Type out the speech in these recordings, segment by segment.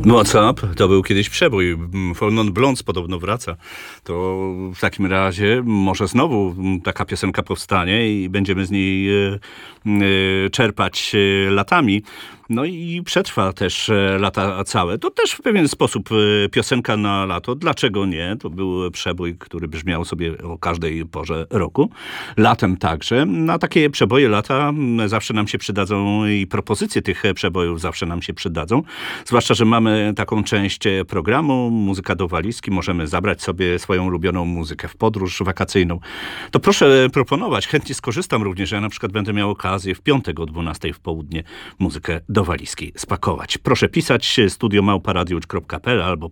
What's Up to był kiedyś przebój. For Non-Blondes podobno wraca. To w takim razie może znowu taka piosenka powstanie i będziemy z niej czerpać latami. No i przetrwa też lata całe. To też w pewien sposób piosenka na lato. Dlaczego nie? To był przebój, który brzmiał sobie o każdej porze roku. Latem także. Na takie przeboje lata zawsze nam się przydadzą i propozycje tych przebojów zawsze nam się przydadzą. Zwłaszcza, że mamy taką część programu, muzyka do walizki. Możemy zabrać sobie swoją ulubioną muzykę w podróż wakacyjną. To proszę proponować. Chętnie skorzystam również. Ja na przykład będę miał okazję w piątek o 12 w południe muzykę do walizki spakować. Proszę pisać studio@radiowcz.pl albo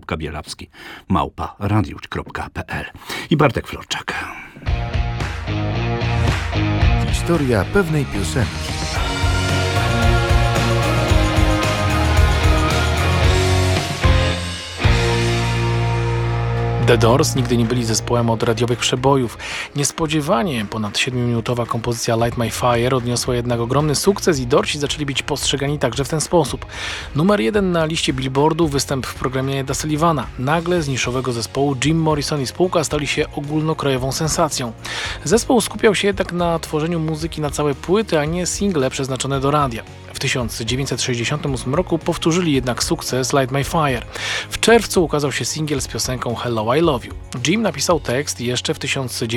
p.bielawski@radiowcz.pl. I Bartek Florczak. Historia pewnej piosenki. The Doors nigdy nie byli zespołem od radiowych przebojów. Niespodziewanie ponad 7-minutowa kompozycja Light My Fire odniosła jednak ogromny sukces i Doorsi zaczęli być postrzegani także w ten sposób. Numer 1 na liście Billboardu, występ w programie Eda Sullivana. Nagle z niszowego zespołu Jim Morrison i spółka stali się ogólnokrajową sensacją. Zespół skupiał się jednak na tworzeniu muzyki na całe płyty, a nie single przeznaczone do radia. W 1968 roku powtórzyli jednak sukces Light My Fire. W czerwcu ukazał się singiel z piosenką Hello I Love You. Jim napisał tekst jeszcze w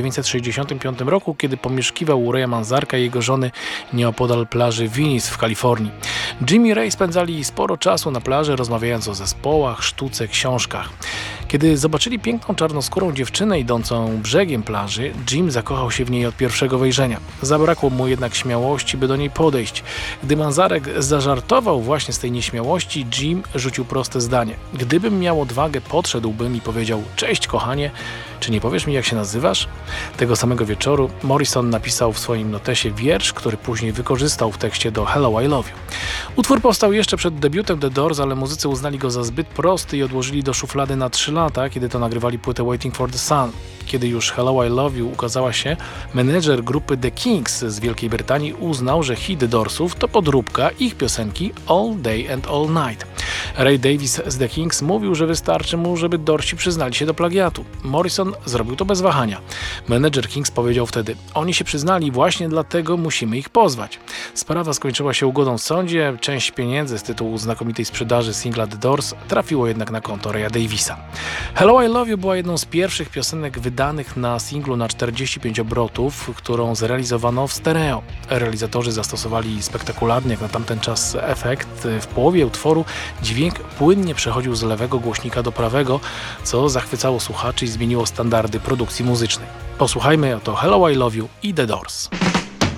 1965 roku, kiedy pomieszkiwał u Raya Manzarka i jego żony nieopodal plaży Venice w Kalifornii. Jim i Ray spędzali sporo czasu na plaży, rozmawiając o zespołach, sztuce, książkach. Kiedy zobaczyli piękną czarnoskórą dziewczynę idącą brzegiem plaży, Jim zakochał się w niej od pierwszego wejrzenia. Zabrakło mu jednak śmiałości, by do niej podejść. Gdy Manzarek zażartował właśnie z tej nieśmiałości, Jim rzucił proste zdanie. Gdybym miał odwagę, podszedłbym i powiedział: cześć kochanie, czy nie powiesz mi, jak się nazywasz? Tego samego wieczoru Morrison napisał w swoim notesie wiersz, który później wykorzystał w tekście do Hello I Love You. Utwór powstał jeszcze przed debiutem The Doors, ale muzycy uznali go za zbyt prosty i odłożyli do szuflady na 3 lata, kiedy to nagrywali płytę Waiting for the Sun. Kiedy już Hello I Love You ukazała się, menedżer grupy The Kings z Wielkiej Brytanii uznał, że hit Doorsów to podróbka ich piosenki All Day and All Night. Ray Davies z The Kings mówił, że wystarczy mu, żeby Doorsi przyznali się do plagiatu. Morrison zrobił to bez wahania. Menedżer Kings powiedział wtedy: oni się przyznali, właśnie dlatego musimy ich pozwać. Sprawa skończyła się ugodą w sądzie, część pieniędzy z tytułu znakomitej sprzedaży singla The Doors trafiło jednak na konto Raya Daviesa. Hello I Love You była jedną z pierwszych piosenek wydanych na singlu na 45 obrotów, którą zrealizowano w stereo. Realizatorzy zastosowali spektakularny jak na tamten czas efekt. W połowie utworu dźwięk płynnie przechodził z lewego głośnika do prawego, co zachwycało słuchaczy i zmieniło standardy produkcji muzycznej. Posłuchajmy oto Hello I Love You i The Doors.